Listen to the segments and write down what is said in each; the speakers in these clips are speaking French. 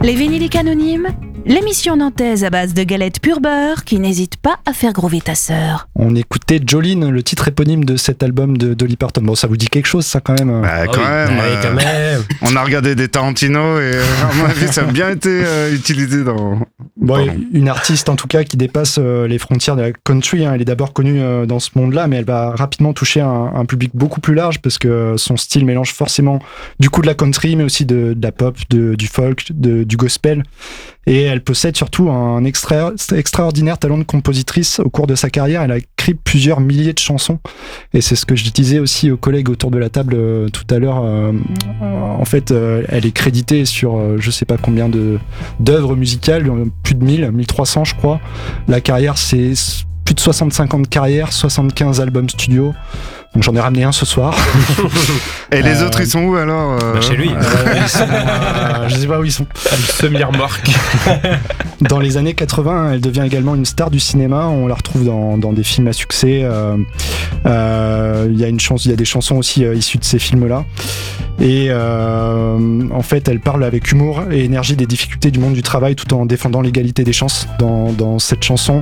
Les vinyliques anonymes, l'émission nantaise à base de galettes pur beurre qui n'hésite pas à faire groover ta sœur. On écoutait Jolene, le titre éponyme de cet album de Dolly Parton. Bon, ça vous dit quelque chose, ça, quand même? Quand même. On a regardé des Tarantino et à mon avis, ça a bien été utilisé dans... Bon, une artiste, en tout cas, qui dépasse les frontières de la country. Elle est d'abord connue dans ce monde-là, mais elle va rapidement toucher un public beaucoup plus large parce que son style mélange forcément du coup de la country, mais aussi de la pop, du folk, du gospel. Et elle possède surtout un extraordinaire talent de compositrice. Au cours de sa carrière, elle a écrit plusieurs milliers de chansons. Et c'est ce que je disais aussi aux collègues autour de la table tout à l'heure. En fait, elle est créditée sur je sais pas combien d'œuvres musicales, plus de 1300 je crois. La carrière, c'est plus de 65 ans de carrière, 75 albums studio. Donc j'en ai ramené un ce soir. Et les autres, ils sont où alors Chez lui. Ils sont, je sais pas où ils sont. Une semi-remorque. Dans les années 80, elle devient également une star du cinéma. On la retrouve dans des films à succès. Il y a des chansons aussi issues de ces films-là. Et en fait, elle parle avec humour et énergie des difficultés du monde du travail tout en défendant l'égalité des chances. Dans cette chanson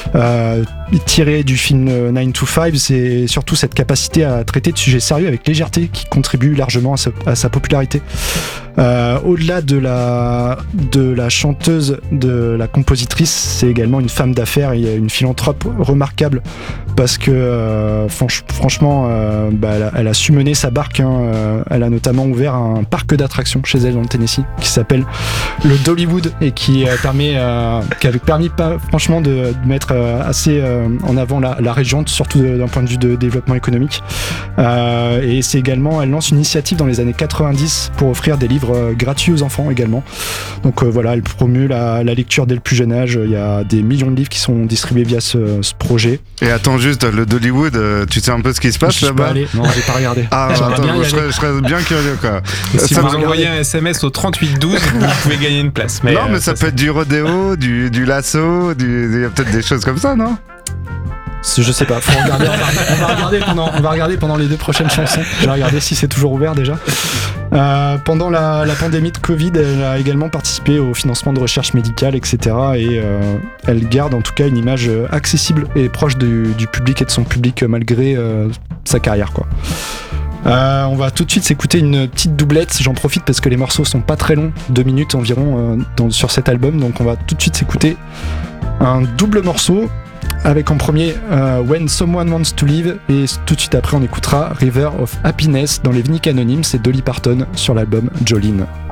tirée du film 9 to 5, c'est surtout cette capacité à traiter de sujets sérieux avec légèreté qui contribue largement à sa popularité. Au-delà de la chanteuse, de la compositrice, c'est également une femme d'affaires et une philanthrope remarquable parce que franchement, elle a su mener sa barque. Elle a notamment ouvert un parc d'attractions chez elle dans le Tennessee qui s'appelle le Dollywood et qui avait permis franchement de mettre assez en avant la région, surtout d'un point de vue de développement économique. Et c'est également, elle lance une initiative dans les années 90 pour offrir des livres gratuits aux enfants également. Donc voilà, elle promeut la lecture dès le plus jeune âge. Il y a des millions de livres qui sont distribués via ce projet. Et attends juste, le Dollywood, tu sais un peu ce qui se passe là-bas? Non, j'ai pas regardé. Je serais bien curieux quoi. Si vous envoyez un SMS au 3812, vous pouvez gagner une place. Mais non, mais ça peut être du rodéo, du lasso, il y a peut-être des choses comme ça, non? Je sais pas, faut regarder. On va regarder pendant les 2 prochaines chansons. Je vais regarder si c'est toujours ouvert déjà. Pendant la pandémie de Covid, elle a également participé au financement de recherche médicale, etc. Et elle garde en tout cas une image accessible et proche du public et de son public malgré sa carrière, quoi. On va tout de suite s'écouter une petite doublette. J'en profite parce que les morceaux sont pas très longs, 2 minutes environ sur cet album. Donc on va tout de suite s'écouter un double morceau avec en premier When Someone Wants to Live, et tout de suite après on écoutera River of Happiness dans les vinyliques anonymes. C'est Dolly Parton sur l'album Jolene.